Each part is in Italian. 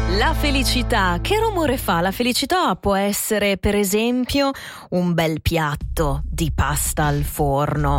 La felicità, che rumore fa? La felicità può essere, per esempio, un bel piatto di pasta al forno.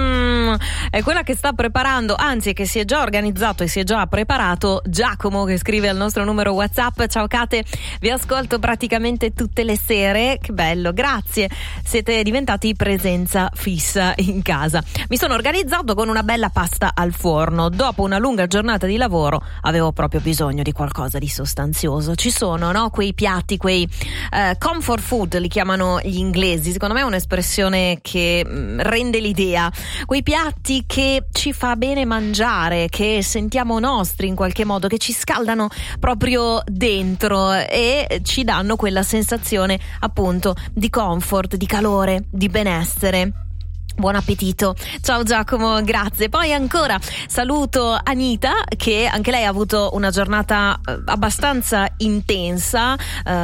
È quella che sta preparando, anzi che si è già organizzato e si è già preparato Giacomo, che scrive al nostro numero WhatsApp: ciao Kate, vi ascolto praticamente tutte le sere, che bello, grazie, siete diventati presenza fissa in casa. Mi sono organizzato con una bella pasta al forno. Dopo una lunga giornata di lavoro avevo proprio bisogno di qualcosa di sostanzioso. Ci sono, no, quei piatti, quei comfort food li chiamano gli inglesi, secondo me è un'espressione che rende l'idea, quei piatti che ci fa bene mangiare, che sentiamo nostri in qualche modo, che ci scaldano proprio dentro e ci danno quella sensazione appunto di comfort, di calore, di benessere. Buon appetito. Ciao Giacomo, grazie. Poi ancora saluto Anita, che anche lei ha avuto una giornata abbastanza intensa,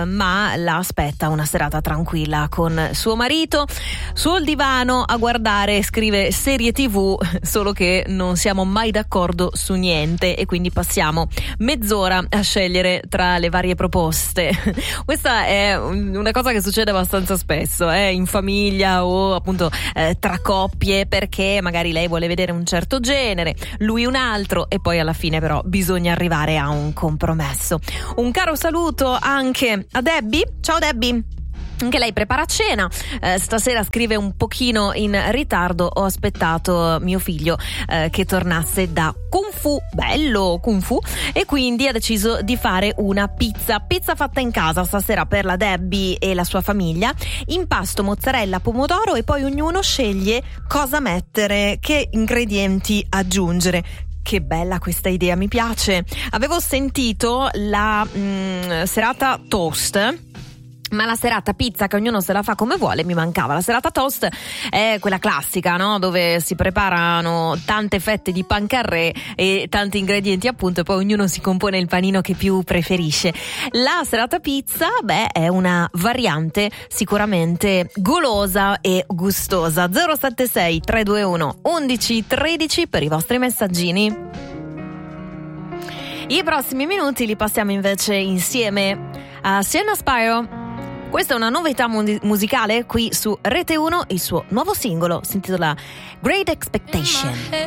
ma la aspetta una serata tranquilla con suo marito sul divano a guardare, scrive, serie TV, solo che non siamo mai d'accordo su niente e quindi passiamo mezz'ora a scegliere tra le varie proposte. Questa è una cosa che succede abbastanza spesso, in famiglia o appunto tra coppie, perché magari lei vuole vedere un certo genere, lui un altro, e poi alla fine però bisogna arrivare a un compromesso. Un caro saluto anche a Debbie. Ciao Debbie. Anche lei prepara cena, stasera scrive un pochino in ritardo, ho aspettato mio figlio che tornasse da Kung Fu, bello Kung Fu, e quindi ha deciso di fare una pizza fatta in casa stasera per la Debbie e la sua famiglia, impasto, mozzarella, pomodoro, e poi ognuno sceglie cosa mettere, che ingredienti aggiungere. Che bella questa idea, mi piace. Avevo sentito la serata toast, ma la serata pizza, che ognuno se la fa come vuole, mi mancava. La serata toast è quella classica, no? Dove si preparano tante fette di pan carré e tanti ingredienti appunto, e poi ognuno si compone il panino che più preferisce. La serata pizza, è una variante sicuramente golosa e gustosa. 076 321 1113 per i vostri messaggini. I prossimi minuti li passiamo invece insieme a Sienna Spiro. Questa è una novità musicale qui su Rete 1, il suo nuovo singolo si intitola Great Expectation.